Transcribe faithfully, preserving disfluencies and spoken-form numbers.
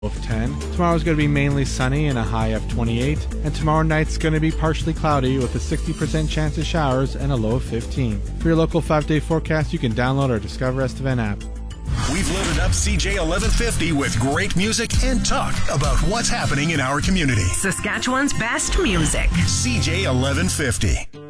of ten. Tomorrow's going to be mainly sunny and a high of twenty-eight. And tomorrow night's going to be partially cloudy with a sixty percent chance of showers and a low of fifteen. For your local five-day forecast, you can download our Discover Estevan app. We've loaded up C J eleven fifty with great music and talk about what's happening in our community. Saskatchewan's best music. C J eleven fifty.